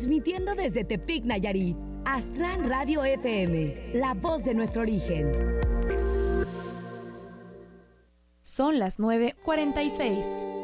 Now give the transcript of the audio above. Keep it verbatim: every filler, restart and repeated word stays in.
Transmitiendo desde Tepic, Nayarit. Aztlán Radio F M, la voz de nuestro origen. Son las nueve cuarenta y seis.